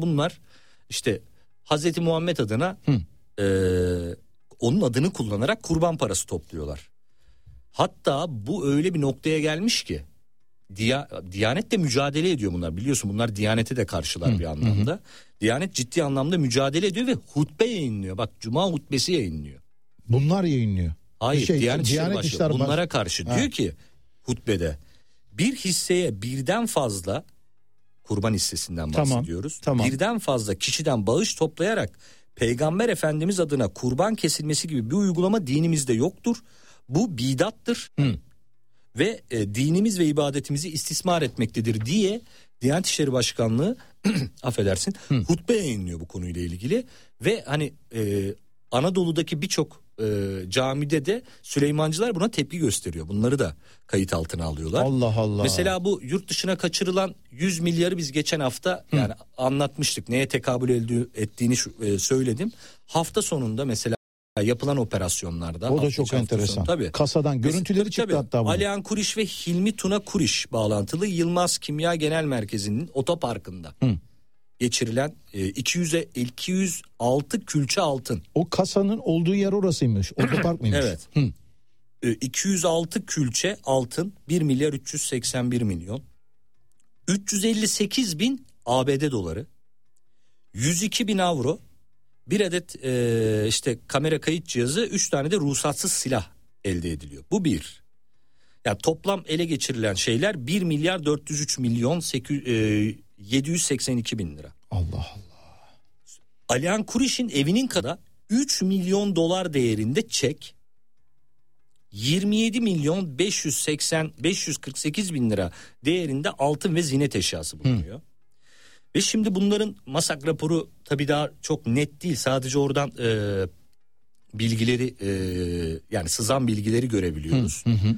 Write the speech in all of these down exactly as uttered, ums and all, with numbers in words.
aslında bunlar işte Hazreti Muhammed adına e, onun adını kullanarak kurban parası topluyorlar. Hatta bu öyle bir noktaya gelmiş ki Diya, Diyanet de mücadele ediyor bunlar, biliyorsun bunlar Diyanete de karşılar hı, bir anlamda. Hı. Diyanet ciddi anlamda mücadele ediyor ve hutbe yayınlıyor. Bak cuma hutbesi yayınlıyor. Bunlar yayınlıyor. Hayır şey, Diyanet, Diyanet İşleri Başkanı bunlara karşı ha. diyor ki hutbede bir hisseye birden fazla kurban hissesinden bahsediyoruz. Tamam, tamam. Birden fazla kişiden bağış toplayarak Peygamber Efendimiz adına kurban kesilmesi gibi bir uygulama dinimizde yoktur. Bu bidattır. Hı. Ve e, dinimiz ve ibadetimizi istismar etmektedir diye Diyanet İşleri Başkanlığı affedersin Hı. hutbe yayınlıyor bu konuyla ilgili. Ve hani e, Anadolu'daki birçok e, camide de Süleymancılar buna tepki gösteriyor. Bunları da kayıt altına alıyorlar. Allah Allah. Mesela bu yurt dışına kaçırılan yüz milyarı biz geçen hafta Hı. yani anlatmıştık. Neye tekabül ettiğini şu, e, söyledim. Hafta sonunda mesela yapılan operasyonlarda. O da çok enteresan. Sonu, tabii. Kasadan görüntüleri tabii, çıktı tabii. hatta bunun. Alihan Kuriş ve Hilmi Tuna Kuriş bağlantılı Yılmaz Kimya Genel Merkezi'nin otoparkında Hı. geçirilen e, iki yüze iki yüz altı külçe altın. O kasanın olduğu yer orasıymış. Otopark mıymış? Evet. Hı. E, iki yüz altı külçe altın bir milyar üç yüz seksen bir milyon. üç yüz elli sekiz bin A B D doları. yüz iki bin avro. Bir adet e, işte kamera kayıt cihazı, üç tane de ruhsatsız silah elde ediliyor. Bu bir. Yani toplam ele geçirilen şeyler bir milyar dört yüz üç milyon yedi yüz seksen iki bin lira. Allah Allah. Alihan Kuriş'in evinin kadar üç milyon dolar değerinde çek, yirmi yedi milyon beş yüz seksen beş yüz kırk sekiz bin lira değerinde altın ve ziynet eşyası bulunuyor. Hı. Ve şimdi bunların MASAK raporu tabii daha çok net değil. Sadece oradan e, bilgileri e, yani sızan bilgileri görebiliyoruz. Hı hı.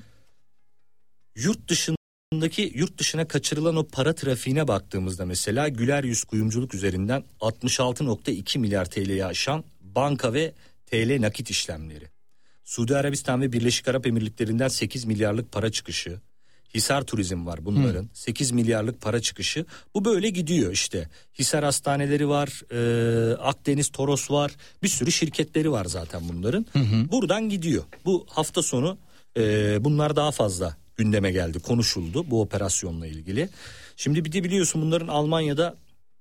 Yurt dışındaki yurt dışına kaçırılan o para trafiğine baktığımızda mesela güler yüz kuyumculuk üzerinden altmış altı nokta iki milyar T L'yi aşan banka ve T L nakit işlemleri. Suudi Arabistan ve Birleşik Arap Emirlikleri'nden sekiz milyarlık para çıkışı. Hisar Turizm var bunların. Hı. sekiz milyarlık para çıkışı. Bu böyle gidiyor işte. Hisar hastaneleri var. E, Akdeniz Toros var. Bir sürü şirketleri var zaten bunların. Hı hı. Buradan gidiyor. Bu hafta sonu e, bunlar daha fazla gündeme geldi. Konuşuldu bu operasyonla ilgili. Şimdi bir de biliyorsun bunların Almanya'da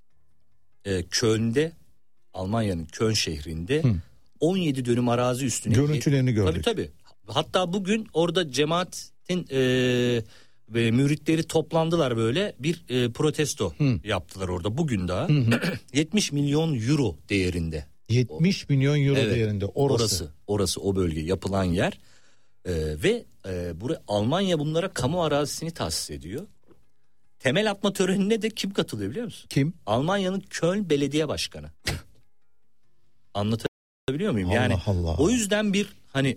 e, Köln'de, Almanya'nın Köln şehrinde Hı. on yedi dönüm arazi üstüne. Görüntülerini gördük. Tabii tabii. Hatta bugün orada cemaatin e, ve müritleri toplandılar, böyle bir e, protesto Hı. yaptılar orada bugün daha. Hı hı. yetmiş milyon euro değerinde. yetmiş milyon euro evet, değerinde orası. Orası, orası o bölge yapılan yer. E, ve e, buraya Almanya bunlara kamu arazisini tahsis ediyor. Temel atma törenine de kim katılıyor biliyor musun? Kim? Almanya'nın Köln Belediye Başkanı. Anlatabiliyor muyum? Allah yani Allah. O yüzden bir hani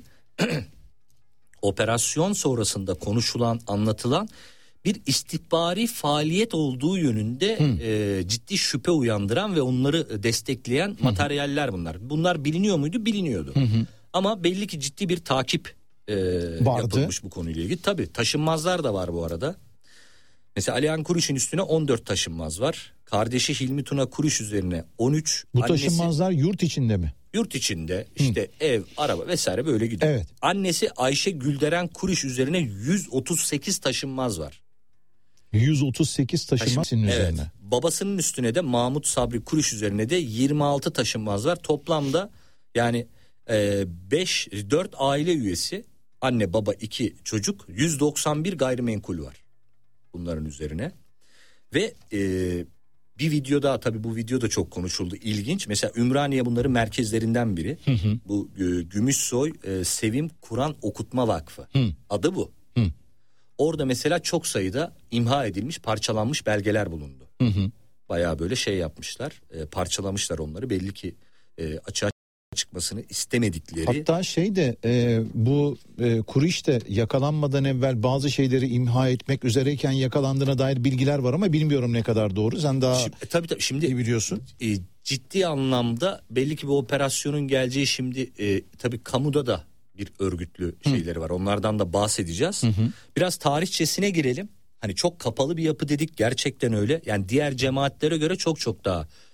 operasyon sonrasında konuşulan, anlatılan bir istihbari faaliyet olduğu yönünde e, ciddi şüphe uyandıran ve onları destekleyen hı. materyaller bunlar. Bunlar biliniyor muydu? Biliniyordu. Hı hı. Ama belli ki ciddi bir takip e, yapılmış bu konuyla ilgili. Tabii taşınmazlar da var bu arada. Mesela Alihan Kuriş'in üstüne on dört taşınmaz var. Kardeşi Hilmi Tuna Kuriş üzerine on üç. Bu annesi, taşınmazlar yurt içinde mi? Yurt içinde işte Hı. ev, araba vesaire böyle gidiyor. Evet. Annesi Ayşe Gülderen Kuriş üzerine yüz otuz sekiz taşınmaz var. yüz otuz sekiz taşınmaz Taşın, üzerine. Evet. Babasının üstüne de Mahmut Sabri Kuriş üzerine de yirmi altı taşınmaz var. Toplamda yani beş dört aile üyesi, anne baba iki çocuk, yüz doksan bir gayrimenkul var bunların üzerine. Ve e, bir video daha, tabii bu video da çok konuşuldu, ilginç. Mesela Ümraniye bunların merkezlerinden biri. Hı hı. Bu e, Gümüşsoy e, Sevim Kur'an Okutma Vakfı. Hı. Adı bu. Hı. Orada mesela çok sayıda imha edilmiş, parçalanmış belgeler bulundu. Hı hı. Bayağı böyle şey yapmışlar, e, parçalamışlar onları. Belli ki e, açığa çıkmasını istemedikleri. Hatta şey de e, bu e, Kuriş de yakalanmadan evvel bazı şeyleri imha etmek üzereyken yakalandığına dair bilgiler var ama bilmiyorum ne kadar doğru. Sen daha şimdi, e, tabii tabii şimdi iyi biliyorsun. E, ciddi anlamda belli ki bu operasyonun geleceği şimdi e, tabii kamuda da bir örgütlü şeyleri Hı. var. Onlardan da bahsedeceğiz. Hı hı. Biraz tarihçesine girelim. Hani çok kapalı bir yapı dedik, gerçekten öyle. Yani diğer cemaatlere göre çok çok daha